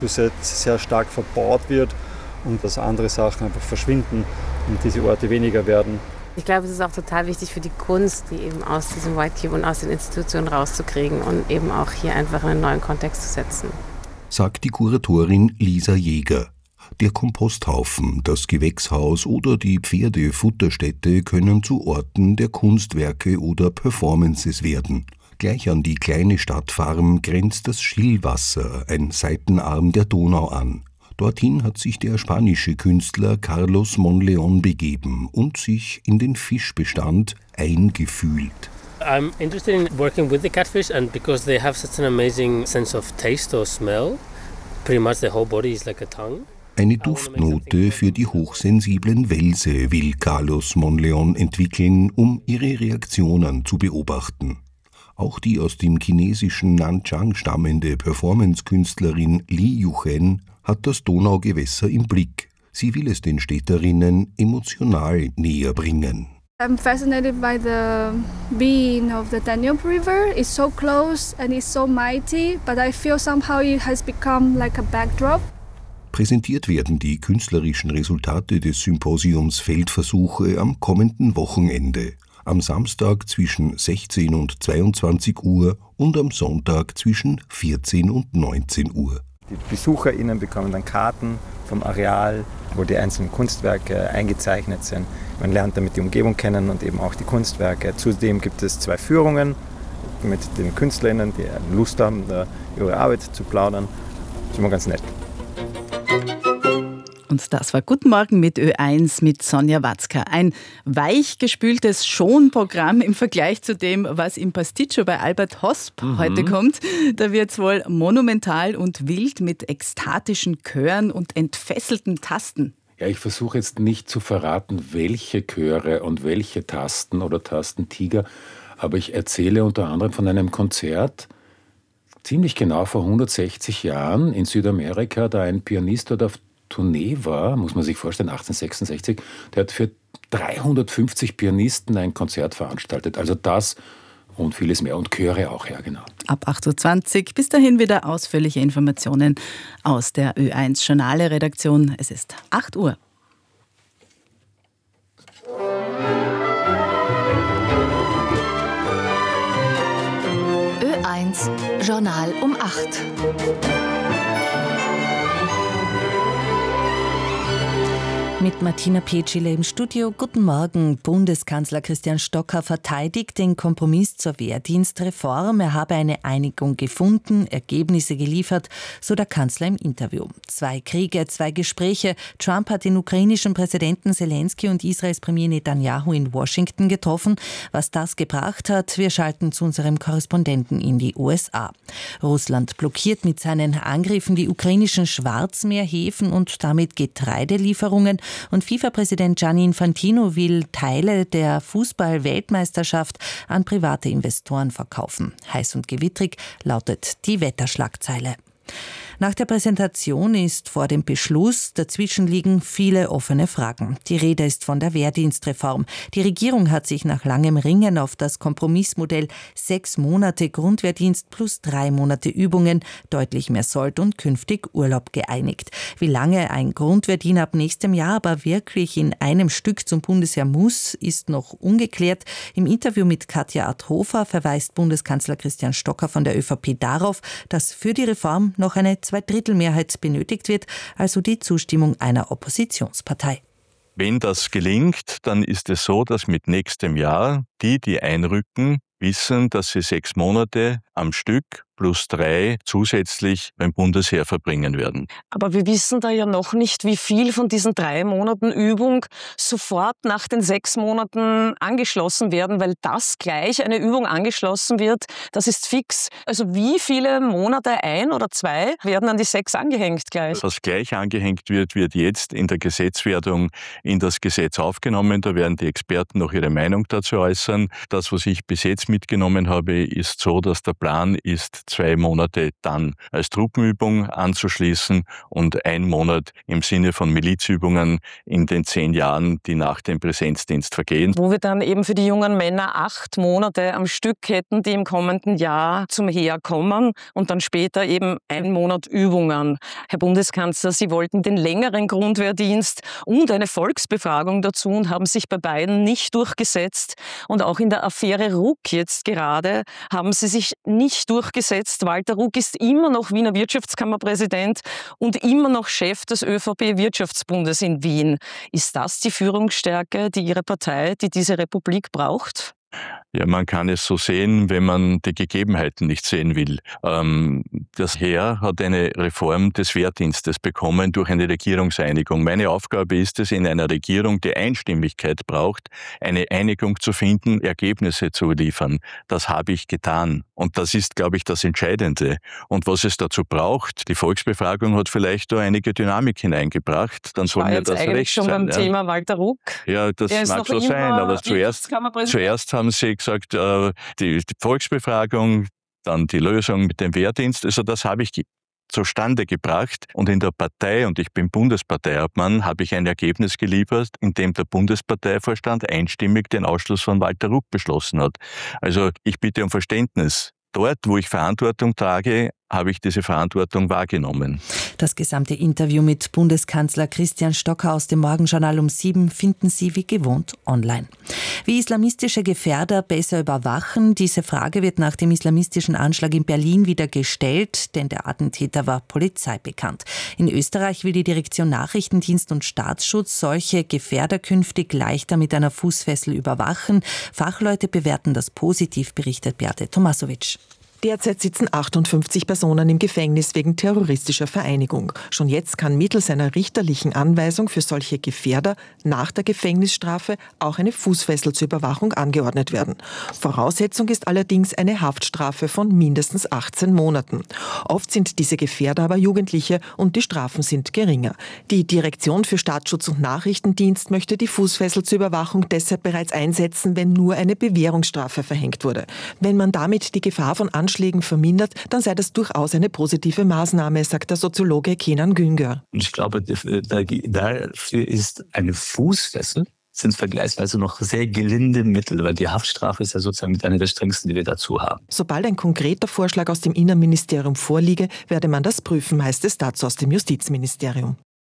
bis jetzt sehr stark verbaut wird und dass andere Sachen einfach verschwinden und diese Orte weniger werden. Ich glaube, es ist auch total wichtig für die Kunst, die eben aus diesem White Cube und aus den Institutionen rauszukriegen und eben auch hier einfach in einen neuen Kontext zu setzen. Sagt die Kuratorin Lisa Jäger. Der Komposthaufen, das Gewächshaus oder die Pferdefutterstätte können zu Orten der Kunstwerke oder Performances werden. Gleich an die kleine Stadtfarm grenzt das Schillwasser, ein Seitenarm der Donau, an. Dorthin hat sich der spanische Künstler Carlos Monleón begeben und sich in den Fischbestand eingefühlt. I'm interested in working with the catfish, and because they have such an amazing sense of taste or smell, pretty much the whole body is like a tongue. Eine Duftnote für die hochsensiblen Welse will Carlos Monleón entwickeln, um ihre Reaktionen zu beobachten. Auch die aus dem chinesischen Nanchang stammende Performance-Künstlerin Li Yuchen hat das Donaugewässer im Blick. Sie will es den Städterinnen emotional näher bringen. I'm fascinated by the being of the Danube River. It's so close and it's so mighty, but I feel somehow it has become like a backdrop. Präsentiert werden die künstlerischen Resultate des Symposiums Feldversuche am kommenden Wochenende. Am Samstag zwischen 16 und 22 Uhr und am Sonntag zwischen 14 und 19 Uhr. Die BesucherInnen bekommen dann Karten vom Areal, wo die einzelnen Kunstwerke eingezeichnet sind. Man lernt damit die Umgebung kennen und eben auch die Kunstwerke. Zudem gibt es 2 Führungen mit den KünstlerInnen, die Lust haben, da ihre Arbeit zu plaudern. Das ist immer ganz nett. Und das war Guten Morgen mit Ö1 mit Sonja Watzka. Ein weichgespültes Schonprogramm im Vergleich zu dem, was im Pasticcio bei Albert Hosp heute kommt. Da wird es wohl monumental und wild mit ekstatischen Chören und entfesselten Tasten. Ja, ich versuche jetzt nicht zu verraten, welche Chöre und welche Tasten oder Tastentiger, aber ich erzähle unter anderem von einem Konzert, ziemlich genau vor 160 Jahren in Südamerika, da ein Pianist dort auf Tournee war, muss man sich vorstellen, 1866, der hat für 350 Pianisten ein Konzert veranstaltet. Also das und vieles mehr und Chöre auch, ja genau. Ab 8.20 Uhr, bis dahin wieder ausführliche Informationen aus der Ö1 Journale-Redaktion. Es ist 8 Uhr. Ö1 Journal um 8. Mit Martina Petschile im Studio. Guten Morgen. Bundeskanzler Christian Stocker verteidigt den Kompromiss zur Wehrdienstreform. Er habe eine Einigung gefunden, Ergebnisse geliefert, so der Kanzler im Interview. 2 Kriege, 2 Gespräche. Trump hat den ukrainischen Präsidenten Zelensky und Israels Premier Netanyahu in Washington getroffen. Was das gebracht hat, wir schalten zu unserem Korrespondenten in die USA. Russland blockiert mit seinen Angriffen die ukrainischen Schwarzmeerhäfen und damit Getreidelieferungen. Und FIFA-Präsident Gianni Infantino will Teile der Fußball-Weltmeisterschaft an private Investoren verkaufen. Heiß und gewittrig lautet die Wetterschlagzeile. Nach der Präsentation ist vor dem Beschluss, dazwischen liegen viele offene Fragen. Die Rede ist von der Wehrdienstreform. Die Regierung hat sich nach langem Ringen auf das Kompromissmodell 6 Monate Grundwehrdienst plus 3 Monate Übungen, deutlich mehr Sold und künftig Urlaub geeinigt. Wie lange ein Grundwehrdiener ab nächstem Jahr aber wirklich in einem Stück zum Bundesheer muss, ist noch ungeklärt. Im Interview mit Katja Adhofer verweist Bundeskanzler Christian Stocker von der ÖVP darauf, dass für die Reform noch eine Zweidrittelmehrheit benötigt wird, also die Zustimmung einer Oppositionspartei. Wenn das gelingt, dann ist es so, dass mit nächstem Jahr die einrücken, wissen, dass sie 6 Monate am Stück plus 3 zusätzlich beim Bundesheer verbringen werden. Aber wir wissen da ja noch nicht, wie viel von diesen 3 Monaten Übung sofort nach den 6 Monaten angeschlossen werden, weil das gleich eine Übung angeschlossen wird, das ist fix. Also wie viele Monate, 1 oder 2, werden an die 6 angehängt gleich? Was gleich angehängt wird, wird jetzt in der Gesetzwerdung in das Gesetz aufgenommen. Da werden die Experten noch ihre Meinung dazu äußern. Das, was ich bis jetzt mitgenommen habe, ist so, dass der Plan ist, 2 Monate dann als Truppenübung anzuschließen und 1 Monat im Sinne von Milizübungen in den 10 Jahren, die nach dem Präsenzdienst vergehen. Wo wir dann eben für die jungen Männer 8 Monate am Stück hätten, die im kommenden Jahr zum Heer kommen und dann später eben 1 Monat Übungen. Herr Bundeskanzler, Sie wollten den längeren Grundwehrdienst und eine Volksbefragung dazu und haben sich bei beiden nicht durchgesetzt. Und auch in der Affäre Ruck jetzt gerade haben Sie sich nicht durchgesetzt. Walter Ruck ist immer noch Wiener Wirtschaftskammerpräsident und immer noch Chef des ÖVP-Wirtschaftsbundes in Wien. Ist das die Führungsstärke, die Ihre Partei, die diese Republik braucht? Ja, man kann es so sehen, wenn man die Gegebenheiten nicht sehen will. Das Heer hat eine Reform des Wehrdienstes bekommen durch eine Regierungseinigung. Meine Aufgabe ist es, in einer Regierung, die Einstimmigkeit braucht, eine Einigung zu finden, Ergebnisse zu liefern. Das habe ich getan. Und das ist, glaube ich, das Entscheidende. Und was es dazu braucht, die Volksbefragung hat vielleicht da einige Dynamik hineingebracht. Dann soll mir das recht schon sein. Beim Thema Walter Ruck. Ja, das mag so sein, aber zuerst haben Sie gesagt, die Volksbefragung, dann die Lösung mit dem Wehrdienst. Also das habe ich zustande gebracht. Und in der Partei, und ich bin Bundesparteiobmann, habe ich ein Ergebnis geliefert, in dem der Bundesparteivorstand einstimmig den Ausschluss von Walter Ruck beschlossen hat. Also ich bitte um Verständnis. Dort, wo ich Verantwortung trage, habe ich diese Verantwortung wahrgenommen. Das gesamte Interview mit Bundeskanzler Christian Stocker aus dem Morgenjournal um 7 finden Sie wie gewohnt online. Wie islamistische Gefährder besser überwachen, diese Frage wird nach dem islamistischen Anschlag in Berlin wieder gestellt, denn der Attentäter war Polizei bekannt. In Österreich will die Direktion Nachrichtendienst und Staatsschutz solche Gefährder künftig leichter mit einer Fußfessel überwachen. Fachleute bewerten das positiv, berichtet Beate Tomasovic. Derzeit sitzen 58 Personen im Gefängnis wegen terroristischer Vereinigung. Schon jetzt kann mittels einer richterlichen Anweisung für solche Gefährder nach der Gefängnisstrafe auch eine Fußfessel zur Überwachung angeordnet werden. Voraussetzung ist allerdings eine Haftstrafe von mindestens 18 Monaten. Oft sind diese Gefährder aber Jugendliche und die Strafen sind geringer. Die Direktion für Staatsschutz und Nachrichtendienst möchte die Fußfessel zur Überwachung deshalb bereits einsetzen, wenn nur eine Bewährungsstrafe verhängt wurde. Wenn man damit die Gefahr von Anschlägen vermindert, dann sei das durchaus eine positive Maßnahme, sagt der Soziologe Kenan Güngör. Ich glaube, dafür ist eine Fußfessel sind vergleichsweise noch sehr gelinde Mittel, weil die Haftstrafe ist ja sozusagen mit einer der strengsten, die wir dazu haben. Sobald ein konkreter Vorschlag aus dem Innenministerium vorliege, werde man das prüfen, heißt es dazu aus dem Justizministerium.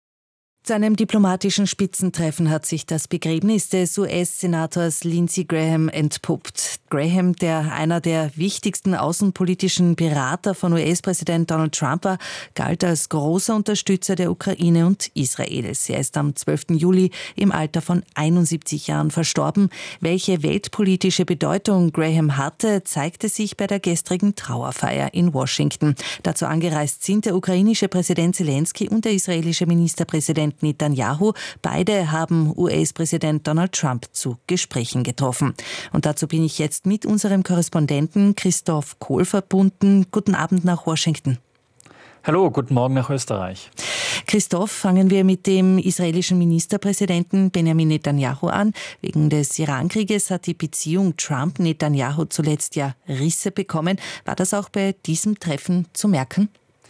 Zu einem diplomatischen Spitzentreffen hat sich das Begräbnis des US-Senators Lindsey Graham entpuppt. Graham, der einer der wichtigsten außenpolitischen Berater von US-Präsident Donald Trump war, galt als großer Unterstützer der Ukraine und Israels. Er ist am 12. Juli im Alter von 71 Jahren verstorben. Welche weltpolitische Bedeutung Graham hatte, zeigte sich bei der gestrigen Trauerfeier in Washington. Dazu angereist sind der ukrainische Präsident Zelensky und der israelische Ministerpräsident Netanyahu. Beide haben US-Präsident Donald Trump zu Gesprächen getroffen. Und dazu bin ich jetzt mit unserem Korrespondenten Christoph Kohl verbunden. Guten Abend nach Washington. Hallo, guten Morgen nach Österreich. Christoph, fangen wir mit dem israelischen Ministerpräsidenten Benjamin Netanyahu an. Wegen des Irankrieges hat die Beziehung Trump-Netanyahu zuletzt ja Risse bekommen. War das auch bei diesem Treffen zu merken?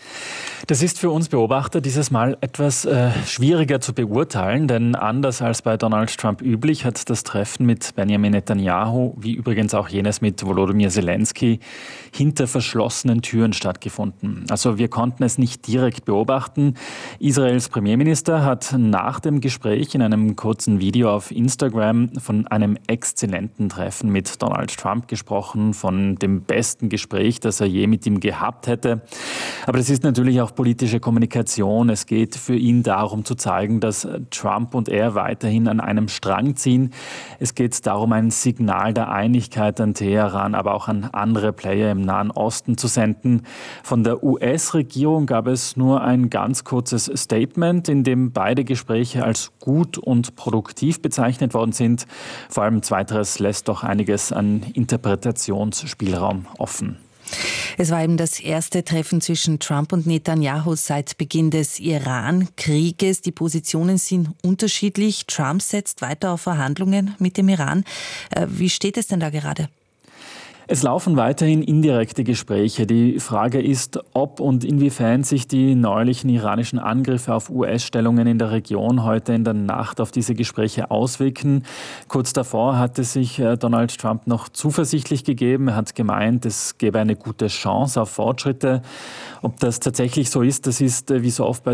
Das ist für uns Beobachter dieses Mal etwas schwieriger zu beurteilen, denn anders als bei Donald Trump üblich hat das Treffen mit Benjamin Netanyahu, wie übrigens auch jenes mit Volodymyr Zelensky, hinter verschlossenen Türen stattgefunden. Also wir konnten es nicht direkt beobachten. Israels Premierminister hat nach dem Gespräch in einem kurzen Video auf Instagram von einem exzellenten Treffen mit Donald Trump gesprochen, von dem besten Gespräch, das er je mit ihm gehabt hätte. Aber das ist natürlich auch politische Kommunikation. Es geht für ihn darum zu zeigen, dass Trump und er weiterhin an einem Strang ziehen. Es geht darum, ein Signal der Einigkeit an Teheran, aber auch an andere Player im Nahen Osten zu senden. Von der US-Regierung gab es nur ein ganz kurzes Statement, in dem beide Gespräche als gut und produktiv bezeichnet worden sind. Vor allem Zweiteres lässt doch einiges an Interpretationsspielraum offen. Es war eben das erste Treffen zwischen Trump und Netanyahu seit Beginn des Iran-Krieges. Die Positionen sind unterschiedlich. Trump setzt weiter auf Verhandlungen mit dem Iran. Wie steht es denn da gerade? Es laufen weiterhin indirekte Gespräche. Die Frage ist, ob und inwiefern sich die neulichen iranischen Angriffe auf US-Stellungen in der Region heute in der Nacht auf diese Gespräche auswirken. Kurz davor hatte sich Donald Trump noch zuversichtlich gegeben. Er hat gemeint, es gäbe eine gute Chance auf Fortschritte. Ob das tatsächlich so ist, das ist wie so oft bei